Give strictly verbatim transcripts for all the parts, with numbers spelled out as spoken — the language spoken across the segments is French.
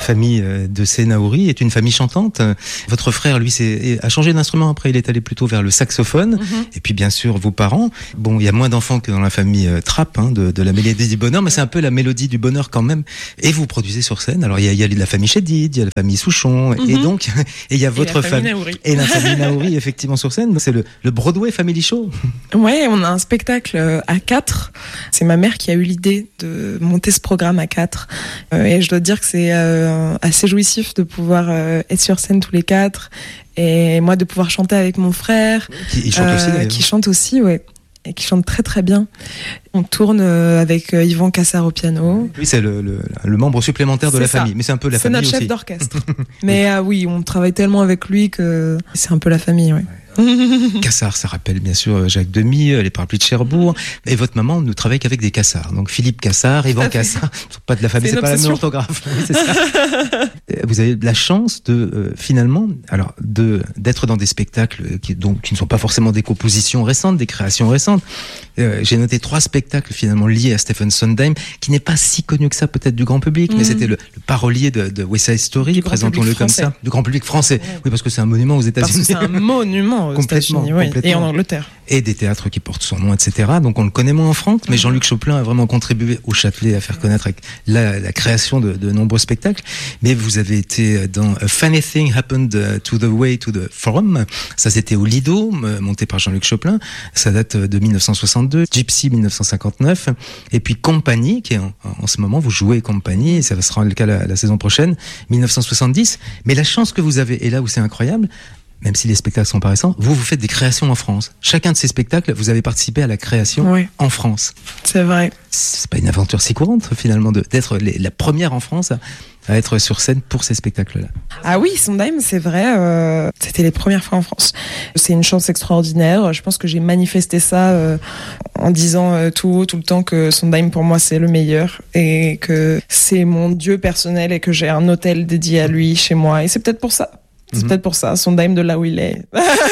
famille de Sénaouri est une famille chantante. Votre frère, lui, c'est, a changé d'instrument après, il est allé plutôt vers le saxophone. Mm-hmm. Et puis, bien sûr, vos parents. Bon, il y a moins d'enfants que dans la famille euh, Trapp, hein, de, de la mélodie du bonheur, mais c'est un peu la mélodie du bonheur quand même. Et vous produisez sur scène. Alors, il y a, il y a la famille Chédid, il y a la famille Souchon, mm-hmm. et donc, et il y a votre famille. Naouri. Et la famille Naouri, effectivement, sur scène. C'est le, le Broadway Family Show. Ouais, on a un spectacle à quatre. C'est ma mère qui a eu l'idée de monter ce programme à quatre. Euh, et je dois dire que c'est euh, assez jouissif de pouvoir euh, être sur scène tous les quatre. Et moi, de pouvoir chanter avec mon frère. Qui chante euh, aussi, Qui chante aussi, ouais. Et qui chante très très bien. On tourne avec Yvan Cassar au piano. Oui, c'est le, le, le membre supplémentaire de c'est la ça. famille, mais c'est un peu la c'est famille aussi. C'est notre chef d'orchestre. Mais euh, oui, on travaille tellement avec lui que c'est un peu la famille, oui. Cassar, ça rappelle bien sûr Jacques Demy, les Parapluies de Cherbourg. Et votre maman ne travaille qu'avec des Cassar. Donc Philippe Cassar, Yvan Cassar, pas de la famille, c'est, c'est pas la même orthographe. Oui, c'est ça. Vous avez de la chance de euh, finalement, alors de d'être dans des spectacles qui donc qui ne sont pas forcément des compositions récentes, des créations récentes. Euh, j'ai noté trois spectacles finalement liés à Stephen Sondheim, qui n'est pas si connu que ça peut-être du grand public, mmh. mais c'était le, le parolier de, de West Side Story, présentons-le comme ça, du grand public français. Ouais. Oui, parce que c'est un monument aux États-Unis. Parce que c'est un monument aux complètement, États-Unis, oui. complètement. Et en Angleterre. Et des théâtres qui portent son nom, et cetera. Donc on le connaît moins en France, mais Jean-Luc Choplin a vraiment contribué au Châtelet à faire connaître avec la, la création de, de nombreux spectacles. Mais vous avez été dans A Funny Thing Happened to the Way to the Forum. Ça, c'était au Lido, monté par Jean-Luc Choplin. Ça date de dix-neuf cent soixante-deux. Gypsy, dix-neuf cent cinquante-neuf. Et puis Compagnie, qui est en, en ce moment, vous jouez Compagnie, et ça sera le cas la, la saison prochaine, dix-neuf cent soixante-dix. Mais la chance que vous avez, et là où c'est incroyable, même si les spectacles sont pas récents, vous, vous faites des créations en France. Chacun de ces spectacles, vous avez participé à la création oui. en France. C'est vrai. C'est pas une aventure si courante, finalement, de, d'être les, la première en France à, à être sur scène pour ces spectacles-là. Ah oui, Sondheim, c'est vrai, euh, c'était les premières fois en France. C'est une chance extraordinaire. Je pense que j'ai manifesté ça euh, en disant euh, tout haut, tout le temps que Sondheim, pour moi, c'est le meilleur et que c'est mon dieu personnel et que j'ai un hôtel dédié à lui chez moi. Et c'est peut-être pour ça. C'est mmh. peut-être pour ça, Sondheim de là où il est.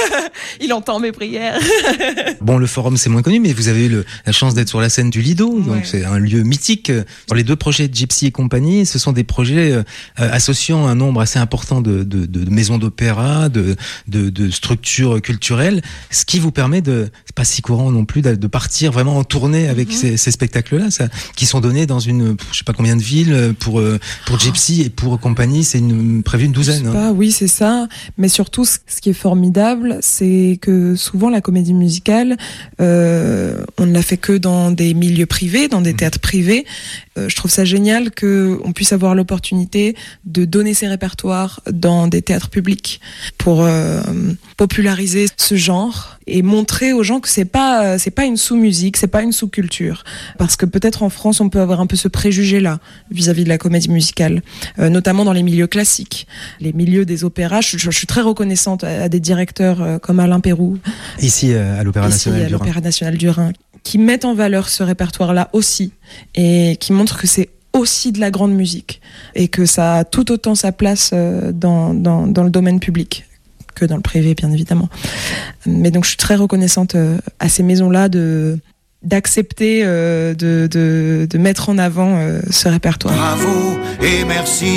Il entend mes prières. Bon, le Forum, c'est moins connu, mais vous avez eu le, la chance d'être sur la scène du Lido, ouais. donc c'est un lieu mythique. Dans les deux projets de Gypsy et compagnie, ce sont des projets euh, associant un nombre assez important de, de, de, de maisons d'opéra, de, de, de structures culturelles, ce qui vous permet de, c'est pas si courant non plus, de, de partir vraiment en tournée avec mmh. ces, ces spectacles-là, ça, qui sont donnés dans une, je sais pas combien de villes pour, pour Gypsy et pour compagnie, c'est une, prévu une douzaine. Je sais pas, hein. Oui, c'est ça. Mais surtout, ce qui est formidable, c'est que souvent la comédie musicale, euh, on ne la fait que dans des milieux privés, dans des théâtres privés. Euh, je trouve ça génial qu'on puisse avoir l'opportunité de donner ces répertoires dans des théâtres publics pour euh, populariser ce genre et montrer aux gens que c'est pas c'est pas une sous-musique, c'est pas une sous-culture. Parce que peut-être en France, on peut avoir un peu ce préjugé-là vis-à-vis de la comédie musicale, euh, notamment dans les milieux classiques, les milieux des opéras. Je, je, je suis très reconnaissante à, à des directeurs euh, comme Alain Péroux. Ici, euh, à l'Opéra Ici, National à du Rhin. l'Opéra National du Rhin, qui mettent en valeur ce répertoire-là aussi et qui montrent que c'est aussi de la grande musique et que ça a tout autant sa place euh, dans, dans, dans le domaine public que dans le privé, bien évidemment. Mais donc, je suis très reconnaissante euh, à ces maisons-là de, d'accepter euh, de, de, de mettre en avant euh, ce répertoire. Bravo et merci.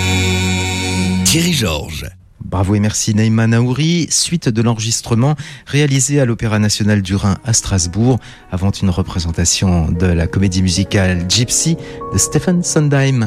Thierry Georges. Bravo et merci Naïma Naouri, suite de l'enregistrement réalisé à l'Opéra National du Rhin à Strasbourg, avant une représentation de la comédie musicale Gypsy de Stephen Sondheim.